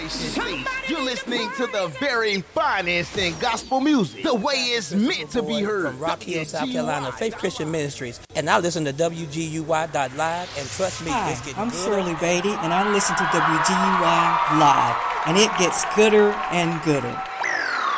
station. You're listening to the very finest in gospel music, the way it's meant to be heard. From Rock Hill, South Carolina, Faith Christian Ministries. And I listen to WGUY.live, and trust me, Hi, it's getting I'm good. Shirley Beatty, and I listen to WGUY Live, and it gets gooder and gooder.